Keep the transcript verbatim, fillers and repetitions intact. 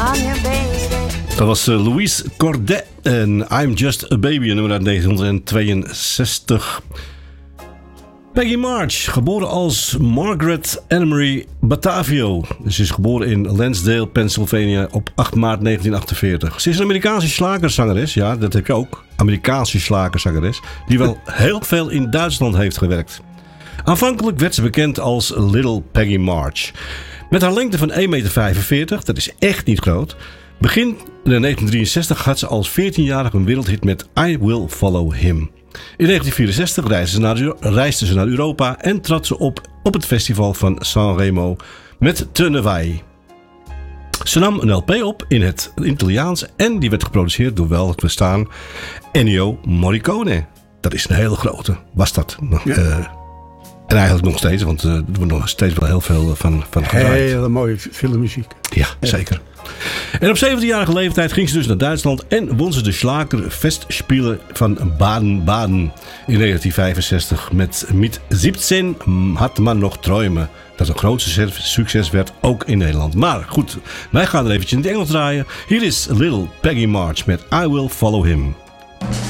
on you, baby. Dat was uh, Louise Cordet en I'm Just a Baby, een nummer uit negentien tweeënzestig. Peggy March, geboren als Margaret Annemarie Batavio. Ze is geboren in Lansdale, Pennsylvania op acht maart negentien achtenveertig. Ze is een Amerikaanse slagerzangeres, ja, dat heb ik ook. Amerikaanse slagerzangeres, die wel heel veel in Duitsland heeft gewerkt. Aanvankelijk werd ze bekend als Little Peggy March. Met haar lengte van één komma vijfenveertig meter, dat is echt niet groot. Begin negentien drieënzestig had ze als veertienjarige een wereldhit met I Will Follow Him. In negentien vierenzestig reisde ze, naar, reisde ze naar Europa en trad ze op op het festival van Sanremo met Te Newij. Ze nam een L P op in het Italiaans en die werd geproduceerd door welbestaan Ennio Morricone. Dat is een hele grote, was dat. Ja. Uh, en eigenlijk nog steeds, want uh, er wordt nog steeds wel heel veel van, van gedraaid. Hele mooie filmmuziek. Ja, ja, zeker. En op zeventienjarige leeftijd ging ze dus naar Duitsland en won ze de Schlagerfestspiele van Baden-Baden in negentien vijfenzestig met Mit zeventien had man nog träumen. Dat een groot succes werd, ook in Nederland. Maar goed, wij gaan er eventjes in het Engels draaien. Hier is Little Peggy March met I Will Follow Him.